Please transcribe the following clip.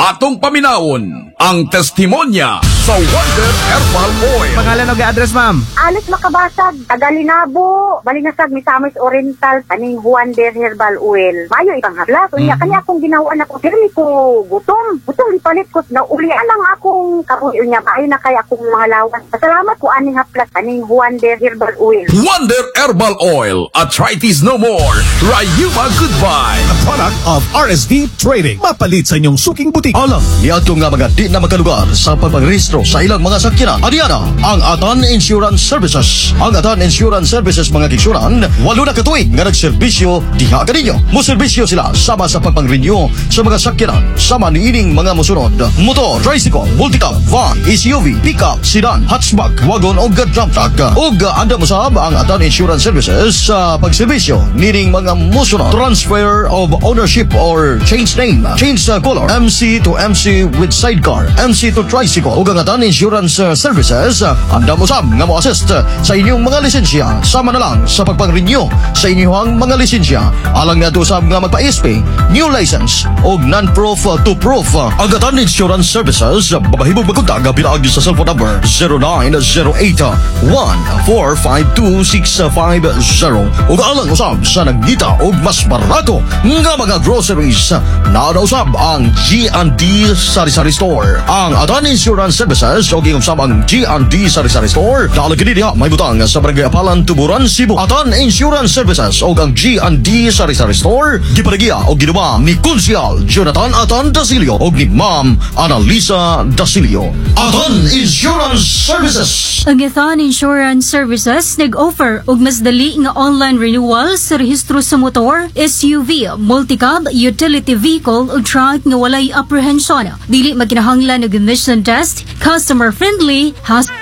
Atong paminawon ang testimonya sa Wonder Herbal Oil. Pangalan o ga-address, ma'am? Alis makabasag, Tagalinabo, Balingasag, Misamis Oriental, kaning Wonder Herbal Oil. Mayo ibang hablas. Unya, kanya akong ginawa ako. Pero ko gutom. Gutom ipalit ko. Naulian lang akong kabuhi. Unya, maayo na kaya akong mga lawan. Pasalamat ko aning haplas, kaning Wonder Herbal Oil. Wonder Herbal Oil. Arthritis no more. Rayuma goodbye. A product of RSV Trading. Mapalit sa inyong suking butik. Alam, niadto nga mga di na makalugar sa pagpagrehistro sa ilang mga sakyanan. Adiana, ang Atan Insurance Services. Ang Atan Insurance Services mga kiksuran, 8 na katuig nga nagserbisyo diha kaninyo. Muserbisyo sila sama sa pagpang-renew sa mga sakyanan. Sama niining mga musunod: motor, tricycle, multicab, van, SUV, pickup, sedan, hatchback, wagon o dump truck. Og anda mo sab ang Atan Insurance Services sa pagserbisyo niining mga musunod: transfer of ownership or change name, change color, MC to MC with sidecar, MC to tricycle. Ug ang Atan Insurance Services anda mo sab nga mo assist sa inyong mga lisensya. Sama na lang sa pagpang-renew sa inyong mga lisensya. Alang nga sab nga magpa-SP, new license o non-proof to proof. Ang Atan Insurance Services babahibog magkontak pinaagi sa cellphone number 0908-1452650. Ug alang usab sa nagdita og mas barato nga mga groceries na usab ang G&D Sari-Sari Store. Ang Atan Insurance Services o giusab ang G&D Sari-Sari Store dahil kini diha may butang sa Barangay Apalan, Tuburan, Cebu. Atan Insurance Services o ang G&D Sari-Sari Store giparegiya o ginuba ni Konsyal Jonathan Atan Dasilio o ni Ma'am Annalisa Dasilio. Atan Insurance Services. Ang Atan Insurance Services nag-offer og mas dali nga online renewal sa rehistro sa motor, SUV, multicab, utility vehicle o truck nga walay apprehension. Dili magkinahanglan og emission test, customer friendly,